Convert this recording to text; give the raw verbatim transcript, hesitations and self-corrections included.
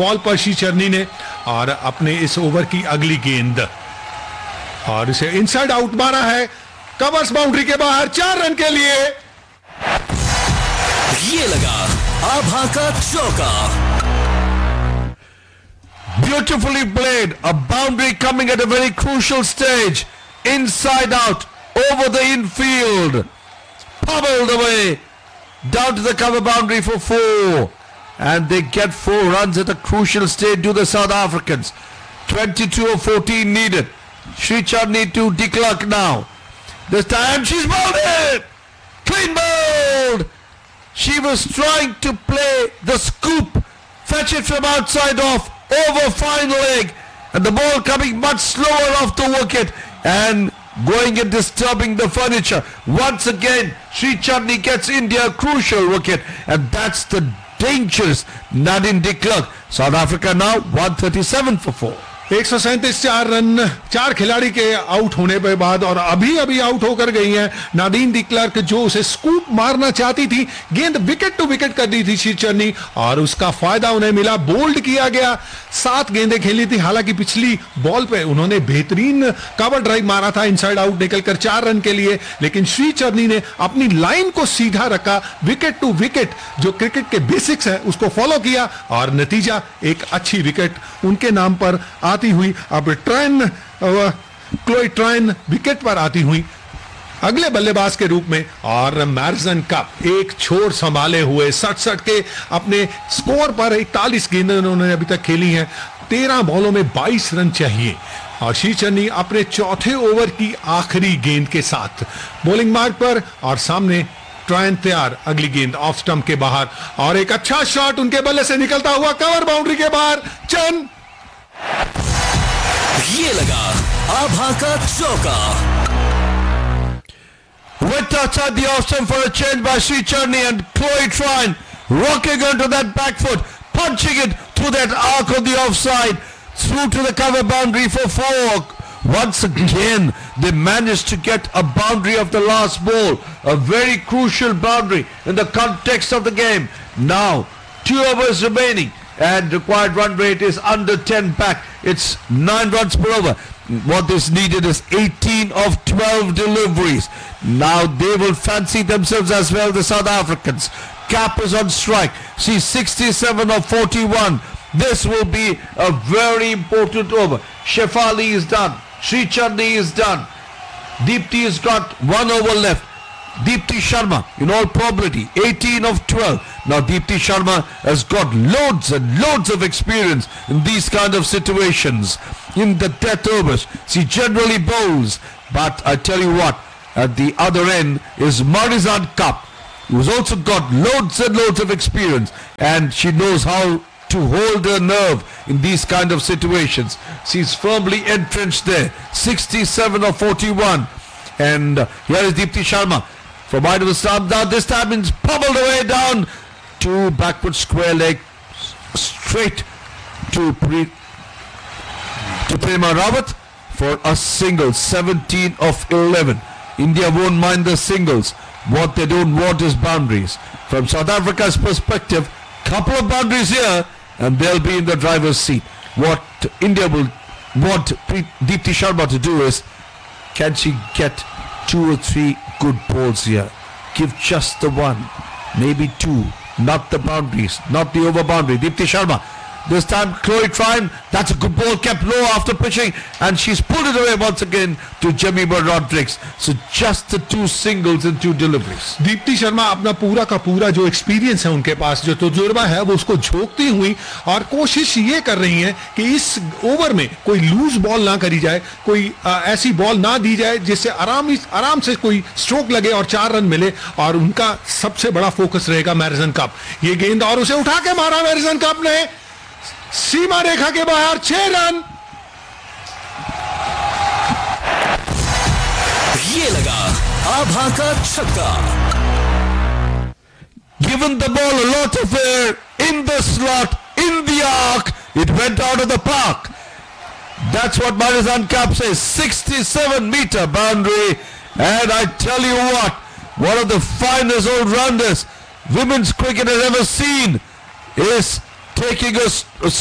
Ball पर श्री चरनी ने और अपने इस ओवर की अगली गेंद और इसे इनसाइड आउट मारा है, कवर्स बाउंड्री के बाहर, चार रन के लिए। ये लगा आभा का चौका। Beautifully played, a boundary coming at a very crucial stage, inside out, over the infield, pummeled away, down to the cover boundary for four, and they get four runs at a crucial stage to the South Africans. twenty-two of fourteen needed. Sri Chadni to de Klerk now. This time she's bowled it! Clean bowled! She was trying to play the scoop, fetch it from outside off, over fine leg, and the ball coming much slower off the wicket and going and disturbing the furniture. Once again, Sri Chadni gets India a crucial wicket, and that's the dangerous Nadine de Klerk. South Africa now one thirty-seven for four. एक सौ सैंतीस चार run चार खिलाड़ी के out होने के बाद और अभी अभी आउट होकर गई हैं नादीन डी क्लर्क, जो उसे स्कूप मारना चाहती थी। गेंद विकेट टू विकेट कर दी थी श्री चरनी और उसका फायदा उन्हें मिला, बोल्ड किया गया। सात गेंदें खेली थी, हालांकि पिछली बॉल पे उन्होंने बेहतरीन कवर ड्राइव मारा था इनसाइड आउट निकलकर चार रन के लिए, लेकिन श्री चरनी ने अपनी लाइन को सीधा रखा, विकेट टू विकेट जो क्रिकेट के बेसिक्स है उसको फॉलो किया और नतीजा एक अच्छी विकेट उनके नाम पर आती हुई। अब ट्राइन क्लोई ट्राइन विकेट पर आती हुई अगले बल्लेबाज के रूप में और मैरिसन कप एक छोर संभाले हुए सड़सठ के अपने स्कोर पर इकतालीस गेंदें उन्होंने अभी तक खेली हैं, तेरह बॉलों में बाईस रन चाहिए और श्री चरनी अपने चौथे ओवर की आखिरी गेंद के साथ बॉलिंग मार्ग पर और सामने ट्राइन तैयार, अगली गेंद ऑफ स्टंप के बाहर और एक अच्छा शॉट उनके बल्ले से निकलता हुआ कवर बाउंड्री के बाहर, चंद। ये लगा आभा का चौका। Went outside the off stump for a change by Sri Chadni, and Chloe Trine rocking onto that back foot, punching it through that arc of the offside, through to the cover boundary for four. Once again, they managed to get a boundary of the last ball, a very crucial boundary in the context of the game. Now, two overs remaining, and required run rate is under ten back. It's nine runs per over. What is needed is eighteen of twelve deliveries. Now they will fancy themselves as well, the South Africans. Cap is on strike. She's sixty-seven of forty-one. This will be a very important over. Shefali is done. Sri Chadni is done. Deepti has got one over left. Deepti Sharma, in all probability, eighteen of twelve. Now Deepti Sharma has got loads and loads of experience in these kind of situations, in the death overs. She generally bowls, but I tell you what, at the other end is Marizan Kapp, who's also got loads and loads of experience, and she knows how to hold her nerve in these kind of situations. She's firmly entrenched there, sixty-seven of forty-one. And uh, here is Deepti Sharma from wide of the stump. Now this time it's pummeled away down to backward square leg, straight to Pre to Prema Rawat for a single, seventeen of eleven. India won't mind the singles. What they don't want is boundaries. From South Africa's perspective, couple of boundaries here and they'll be in the driver's seat. What India will want Pre Deepti Sharma to do is, can she get two or three good balls here? Give just the one, maybe two, not the boundaries, not the over boundary. Deepti Sharma, this time Chloe Trine, that's a good ball, kept low after pitching, and she's pulled it away once again to Jemima Rodrigues. So just the two singles and two deliveries. Deepti Sharma अपना पूरा का पूरा जो experience है उनके पास, जो तजुर्बा है, वो उसको झोंकती हुई और कोशिश ये कर रही हैं कि इस ओवर में कोई लूज बॉल ना करी जाए, कोई आ, ऐसी बॉल ना दी जाए जिससे आराम आराम से कोई स्ट्रोक लगे और चार रन मिले, और उनका सबसे बड़ा फोकस रहेगा मैरिसन कप। ये गेंद और उसे उठा के मारा मैरिसन कप ने सीमा रेखा के बाहर, छह रन। ये लगा आभा का छक्का। Given the ball a lot of air in the slot, in the arc, it went out of the park. That's what Marizan Kapp says. sixty-seven meter boundary, and I tell you what, one of the finest all-rounders women's cricket has ever seen is taking a